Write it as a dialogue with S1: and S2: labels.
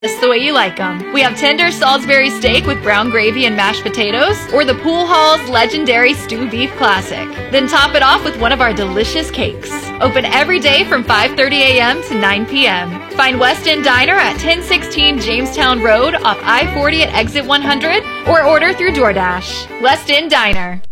S1: Just the way you like them. We have tender Salisbury steak with brown gravy and mashed potatoes, or the Pool Hall's legendary stew beef classic. Then top it off with one of our delicious cakes. Open every day from 5:30 a.m. to 9 p.m. Find West End Diner at 1016 Jamestown Road off I-40 at exit 100, or order through DoorDash. West End Diner.